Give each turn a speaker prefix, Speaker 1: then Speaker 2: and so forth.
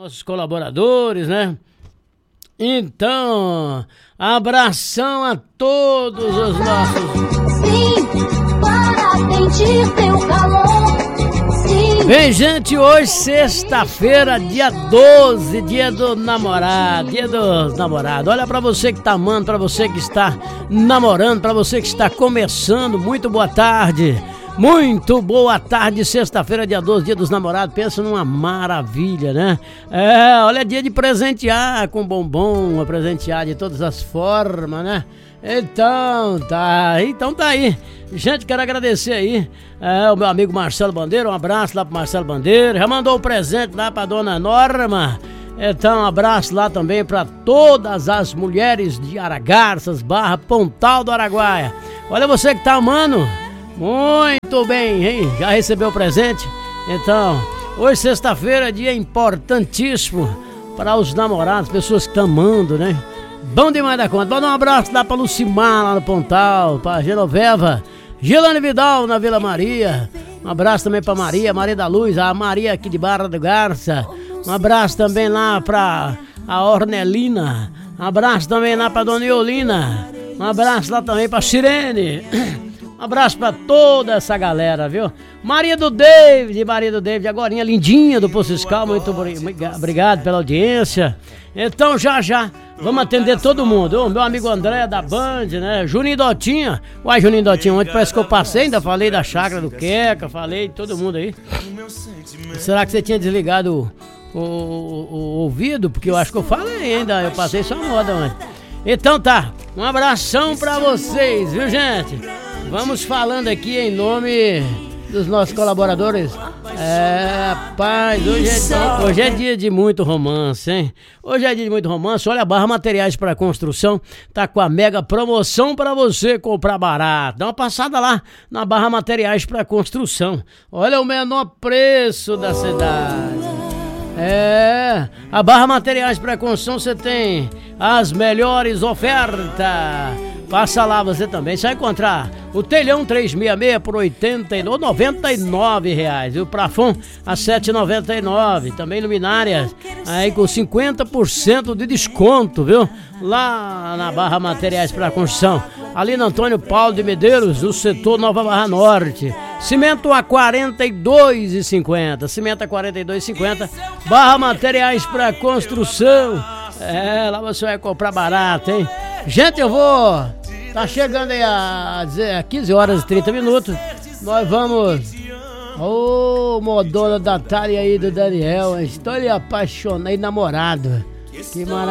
Speaker 1: nossos colaboradores, né? Então, abração a todos os nossos...
Speaker 2: Sim, para sentir teu calor. Sim.
Speaker 1: Bem, gente, hoje sexta-feira, dia 12, dia do namorado, dia dos namorados. Olha, pra você que tá amando, pra você que está namorando, pra você que está começando, muito boa tarde. Muito boa tarde, sexta-feira, dia 12, dia dos namorados. Pensa numa maravilha, né? Olha, dia de presentear com bombom, presentear de todas as formas, né? Então tá aí. Gente, quero agradecer aí o meu amigo Marcelo Bandeira, um abraço lá pro Marcelo Bandeira. Já mandou o presente lá pra dona Norma. Então, um abraço lá também pra todas as mulheres de Aragarças, Pontal do Araguaia. Olha, você que tá amando. Muito bem, hein? Já recebeu o presente? Então, hoje sexta-feira, dia importantíssimo para os namorados, pessoas que estão amando, né? Bom demais da conta. Manda um abraço lá para Lucimar, lá no Pontal, para Genoveva, Gilane Vidal na Vila Maria. Um abraço também para Maria da Luz, a Maria aqui de Barra do Garça. Um abraço também lá para a Ornelina. Um abraço também lá para Dona Iolina. Um abraço lá também para Sirene. Um abraço pra toda essa galera, viu? Maria do David, agorinha lindinha do Poço Fiscal, muito obrigado pela audiência. Então já vamos atender todo mundo. O meu amigo André da Band, né? Juninho Dotinha. Uai, Juninho Dotinha, ontem parece que eu passei, ainda falei da chácara do Queca, falei de todo mundo aí. Será que você tinha desligado o ouvido? Porque eu acho que eu falei ainda, eu passei só moda ontem. Então tá, um abração pra vocês, viu, gente? Vamos falando aqui em nome dos nossos colaboradores. Rapaz, hoje é dia de muito romance, hein? Hoje é dia de muito romance. Olha, a Barra Materiais para Construção tá com a mega promoção para você comprar barato. Dá uma passada lá na Barra Materiais para Construção. Olha o menor preço da cidade. A Barra Materiais para Construção você tem as melhores ofertas. Passa lá você também, você vai encontrar o telhão 366 por R$99, e o plafon a R$7,99, também luminárias aí com 50% de desconto, viu? Lá na Barra Materiais para Construção, ali no Antônio Paulo de Medeiros, no setor Nova Barra Norte. Cimento a R$42,50, cimento a R$42,50, Barra Materiais para Construção. Lá você vai comprar barato, hein? Gente, eu vou... Tá chegando aí a 15 horas e 30 minutos. Nós vamos... Modona da Thalia aí do Daniel. Estou ali apaixonado, namorado. Que maravilha.